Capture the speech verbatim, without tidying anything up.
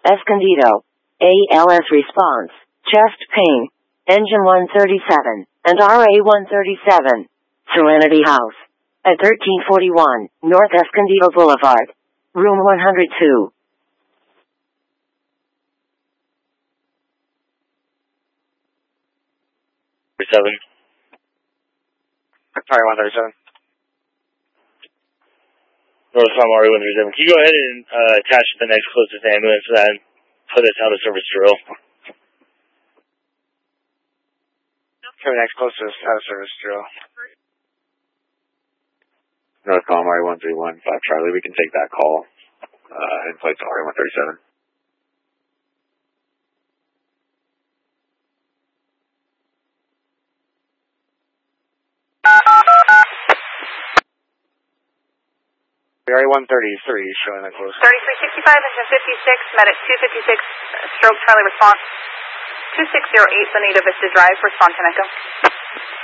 Escondido. A L S response, chest pain, engine one thirty-seven, and R A one thirty-seven. Serenity House. At thirteen forty-one, North Escondido Boulevard. Room one hundred two. thirty-seven. Sorry, one thirty-seven. North Palm R A one thirty-seven. Can you go ahead and uh, attach the next closest ambulance to that and put this out of service drill? Okay, the next closest out of service drill. North Palm R A one thirty-one, five Charlie. We can take that call uh, in place of R A one thirty-seven. R A one thirty-three showing that close. thirty-three sixty-five, engine fifty-six, med at two fifty-six, stroke Charlie response. two six zero eight, Bonita Vista Drive, respond to Echo.